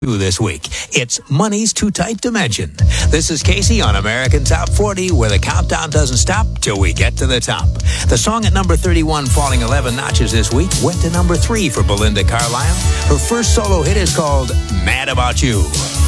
this week. It's Money's Too Tight to Mention. This is Casey on American Top 40, where the countdown doesn't stop till we get to the top. The song at number 31, falling 11 notches this week, went to number 3 for Belinda Carlisle. Her first solo hit is called Mad About You.